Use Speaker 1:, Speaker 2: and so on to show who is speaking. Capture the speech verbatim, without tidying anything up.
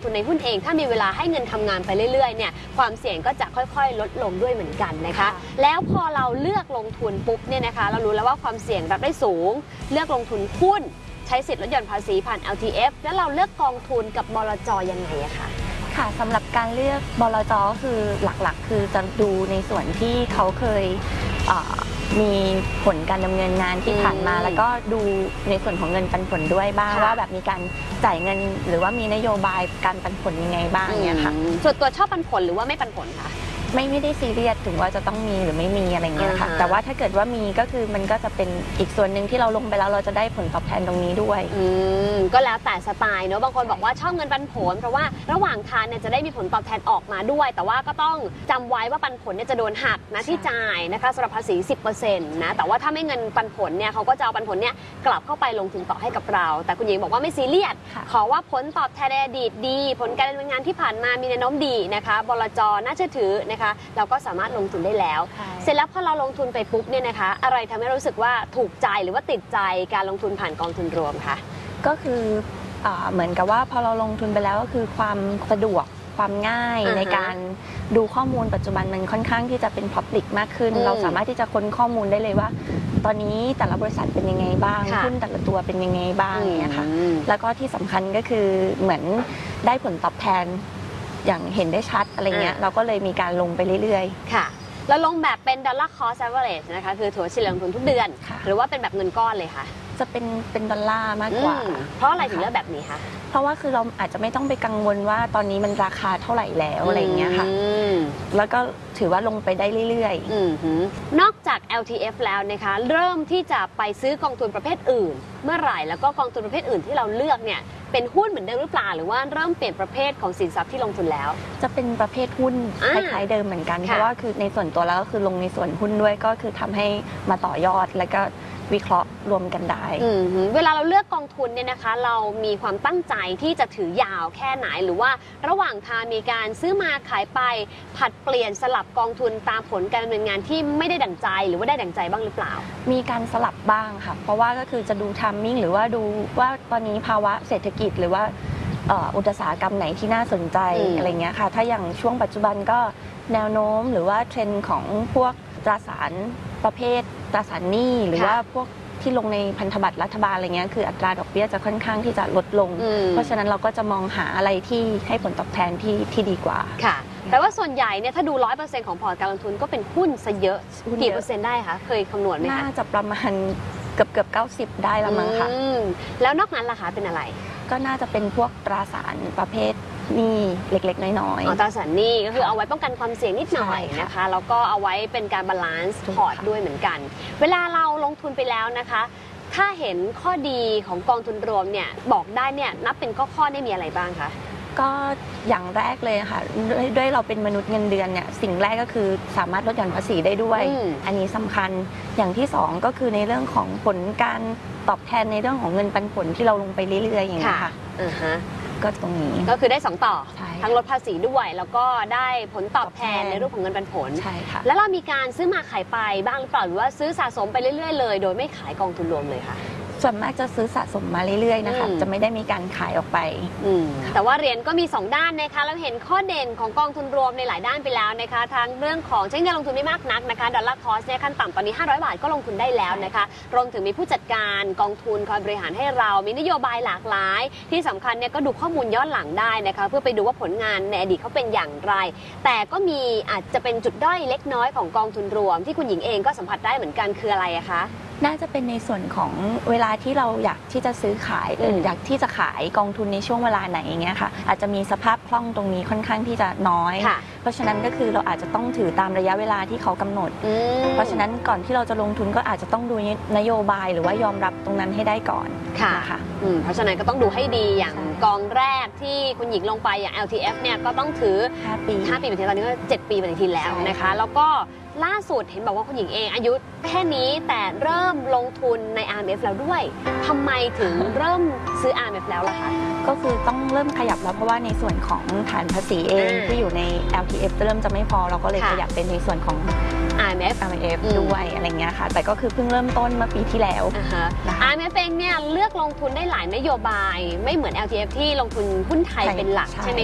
Speaker 1: นในหุ้นเองถ้ามีเวลาให้เงินทำงานไปเรื่อยๆเนี่ยความเสี่ยงก็จะค่อยๆลดลงด้วยเหมือนกันนะคะแล้วพอเราเลือกลงทุนปุ๊บเนี่ยนะคะเรารู้แล้วว่าความเสี่ยงรับได้สูงเลือกลงทุนหุ้นใช้สิทธิ์ลดหย่อนภาษีผ่าน แอล ที เอฟ แล้วเราเลือกกองทุนกับบลจ.ยังไงอะคะ
Speaker 2: ค่ะสำหรับการเลือกบลจ.ก็คือหลักๆคือจะดูในส่วนที่เขาเคยมีผลการดำเนินงานที่ผ่านมาแล้วก็ดูในส่วนของเงินปันผลด้วยบ้างว่าแบบมีการจ่ายเงินหรือว่ามีนโยบายการปันผลยังไงบ้างเนี่ยค่ะ
Speaker 1: ส่วนตัวชอบปันผลหรือว่าไม่ปันผลคะ
Speaker 2: ไม่ไม่ได้ซีเรียสถึงว่าจะต้องมีหรือไม่มีอะไรเงี้ยค่ะแต่ว่าถ้าเกิดว่ามีก็คือมันก็จะเป็นอีกส่วนหนึ่งที่เราลงไปแล้วเราจะได้ผลตอบแทนตรงนี้ด้วย
Speaker 1: อืมก็แล้วแต่สไตล์เนอะบางคนบอกว่าชอบเงินปันผลเพราะว่าระหว่างทางเนี่ยจะได้มีผลตอบแทนออกมาด้วยแต่ว่าก็ต้องจำไว้ว่าปันผลเนี่ยจะโดนหักนะที่จ่ายนะคะสำหรับภาษี สิบเปอร์เซ็นต์ นะแต่ว่าถ้าไม่เงินปันผลเนี่ยเขาก็จะเอาปันผลเนี่ยกลับเข้าไปลงทุนต่อให้กับเราแต่คุณหญิงบอกว่าไม่ซีเรียสขอว่าผลตอบแทนในอดีตดีผลการดำเนินงานที่ผ่านมามีแนวโน้มดีนะคะบลจ.น่าเชื่อถือนะคะเราก็สามารถลงทุนได้แล้วเสร็จแล้วพอเราลงทุนไปปุ๊บเนี่ยนะคะอะไรทำให้รู้สึกว่าถูกใจหรือว่าติดใจการลงทุนผ่านกองทุนรวมคะ
Speaker 2: ก็คือเหมือนกับว่าพอเราลงทุนไปแล้วก็คือความสะดวกความง่าย uh-huh. ในการดูข้อมูลปัจจุบันมันค่อนข้างที่จะเป็น Public มากขึ้น เราสามารถที่จะค้นข้อมูลได้เลยว่าตอนนี้แต่ละบริษัทเป็นยังไงบ้างหุ้นแต่ละตัวเป็นยังไงบ้างเนี่ยค่ะแล้วก็ที่สำคัญก็คือเหมือนได้ผลตอบแทนอย่างเห็นได้ชัดอะไรเงี้ยเราก็เลยมีการลงไปเรื่อย
Speaker 1: ๆค่ะแล้วลงแบบเป็น dollar cost average นะคะคือถัวเฉลี่ยลงทุนทุกเดือนหรือว่าเป็นแบบเงินก้อนเลยคะ
Speaker 2: จะเป็นเป็นดอลลาร์มากกว่า
Speaker 1: เพราะอะไรถึงเลือกแบบนี้คะ
Speaker 2: เพราะว่าคือเราอาจจะไม่ต้องไปกังวลว่าตอนนี้มันราคาเท่าไหร่แล้วอะไรเงี้ยค่ะแล้วก็ถือว่าลงไปได้เรื่อย
Speaker 1: ๆนอกจาก แอล ที เอฟ แล้วนะคะเริ่มที่จะไปซื้อกองทุนประเภทอื่นเมื่อไหร่แล้วก็กองทุนประเภทอื่นที่เราเลือกเนี่ยเป็นหุ้นเหมือนเดิมหรือเปล่าหรือว่าเริ่มเปลี่ยนประเภทของสินทรัพย์ที่ลงทุนแล้ว
Speaker 2: จะเป็นประเภทหุ้นคล้ายๆเดิมเหมือนกันเพราะว่าคือในส่วนตัวแล้วก็คือลงในส่วนหุ้นด้วยก็คือทำให้มาต่อยอดแล้วก็วิเคราะห์รวมกันได้
Speaker 1: เวลาเราเลือกกองทุนเนี่ยนะคะเรามีความตั้งใจที่จะถือยาวแค่ไหนหรือว่าระหว่างทางมีการซื้อมาขายไปผัดเปลี่ยนสลับกองทุนตามผลการดำเนินงานที่ไม่ได้ดั่งใจหรือว่าได้ดั่งใจบ้างหรือเปล่า
Speaker 2: มีการสลับบ้างค่ะเพราะว่าก็คือจะดูทัมมิ่งหรือว่าดูว่าตอนนี้ภาวะเศรษฐกิจหรือว่าอุตสาหกรรมไหนที่น่าสนใจอะไรเงี้ยค่ะถ้าอย่างช่วงปัจจุบันก็แนวโน้มหรือว่าเทรนด์ของพวกตราสารประเภทตราสารหนี้หรือว่าพวกที่ลงในพันธบัตรรัฐบาลอะไรเงี้ยคืออัตราดอกเบี้ยจะค่อนข้างที่จะลดลงเพราะฉะนั้นเราก็จะมองหาอะไรที่ให้ผลตอบแทนที่ที่ดีกว่า
Speaker 1: ค่ะแต่ว่าส่วนใหญ่เนี่ยถ้าดู ร้อยเปอร์เซ็นต์ ของพอร์ตการลงทุนก็เป็นหุ้นซะเยอะกี่เปอร์เซ็นต์ได้คะเคยคำนวณไหมคะ
Speaker 2: น่าจะประมาณเกือบเกือบเก้าสิบได้ละมั้งค่ะ
Speaker 1: แล้วนอกนั้นล่ะคะเป็นอะไร
Speaker 2: ก็น่าจะเป็นพวกตราสารประเภทหนี้เล็กๆน้อย
Speaker 1: ๆอ๋อตราสารหนี้ก็คือเอาไว้ป้องกันความเสี่ยงนิดหน่อยนะคะแล้วก็เอาไว้เป็นการบาลานซ์พอร์ตด้วยเหมือนกันเวลาเราลงทุนไปแล้วนะคะถ้าเห็นข้อดีของกองทุนรวมเนี่ยบอกได้เนี่ยนับเป็นข้อๆได้มีอะไรบ้างคะ
Speaker 2: ก็อย่างแรกเลยค่ะด้วยเราเป็นมนุษย์เงินเดือนเนี่ยสิ่งแรกก็คือสามารถลดหย่อนภาษีได้ด้วย อ, อันนี้สำคัญอย่างที่สองก็คือในเรื่องของผลการตอบแทนในเรื่องของเงินปันผลที่เราลงไปเรื่อยๆอย่างนี้ค่ะก็ตรงนี้
Speaker 1: ก็คือได้สองต่อทั้งลดภาษีด้วยแล้วก็ได้ผลตอบแทนในรูปของเงินปันผล
Speaker 2: ใช่ค่ะ
Speaker 1: แล้วเรามีการซื้อมาขายไปบ้างหรือเปล่าหรือว่าซื้อสะสมไปเรื่อยๆเลยโดยไม่ขายกองทุนรวมเลยค่ะ
Speaker 2: ส่วนมากจะซื้อสะสมมาเรื่อยๆนะคะจะไม่ได้มีการขายออกไป
Speaker 1: แต่ว่าเหรียญก็มีสองด้านนะคะเราเห็นข้อเด่นของกองทุนรวมในหลายด้านไปแล้วนะคะทั้งเรื่องของใช้เงินลงทุนไม่มากนักนะคะดอลลาร์คอสเนี่ยขั้นต่ำตอนนี้ห้าร้อยบาทก็ลงทุนได้แล้วนะคะรวมถึงมีผู้จัดการกองทุนคอยบริหารให้เรามีนโยบายหลากหลายที่สำคัญเนี่ยก็ดูข้อมูลย้อนหลังได้นะคะเพื่อไปดูว่าผลงานในอดีตเขาเป็นอย่างไรแต่ก็มีอาจจะเป็นจุดด้อยเล็กน้อยของกองทุนรวมที่คุณหญิงเองก็สัมผัสได้เหมือนกันคืออะไรอะคะ
Speaker 2: น่าจะเป็นในส่วนของเวลาที่เราอยากที่จะซื้อขายหรืออยากที่จะขายกองทุนในช่วงเวลาไหนอย่างเงี้ยค่ะอาจจะมีสภาพคล่องตรงนี้ค่อนข้างที่จะน้อยเพราะฉะนั้นก็คือเราอาจจะต้องถือตามระยะเวลาที่เขากำหนดเพราะฉะนั้นก่อนที่เราจะลงทุนก็อาจจะต้องดูนโยบายหรือว่ายอมรับตรงนั้นให้ได้ก่อน
Speaker 1: ค่ะเพราะฉะนั้นก็ต้องดูให้ดีอย่างกองแรกที่คุณหญิงลงไปอย่าง แอล ที เอฟ เนี่ยก็ต้องถือ
Speaker 2: ห้าปี
Speaker 1: ห้าปีปฏิทินตอนนี้ก็เจ็ดปีปฏิทินแล้วนะคะแล้วก็ล่าสุดเห็นบอกว่าคุณหญิงเองอายุแค่นี้แต่เริ่มลงทุนใน อาร์ เอ็ม เอฟ แล้วด้วยทำไมถึงเริ่มซื้อ อาร์ เอ็ม เอฟ แล้วล่ะคะ
Speaker 2: ก็คือต้องเริ่มขยับแล้วเพราะว่าในส่วนของฐานภาษีเองที่อยู่ใน แอล ที เอฟ เริ่มจะไม่พอเราก็เลยขยับเป็นในส่วนของ
Speaker 1: อาร์ เอ็ม เอฟ
Speaker 2: อาร์ เอ็ม เอฟ ด้วยอะไรเงี้ยค่ะแต่ก็คือเพิ่งเริ่มต้นเมื่อปีที่แล้ว
Speaker 1: อาร์ เอ็ม เอฟ เองเนี่ยเลือกลงทุนได้หลายนโยบายไม่เหมือน แอล ที เอฟ ที่ลงทุนหุ้นไทยเป็นหลักใช่ไหม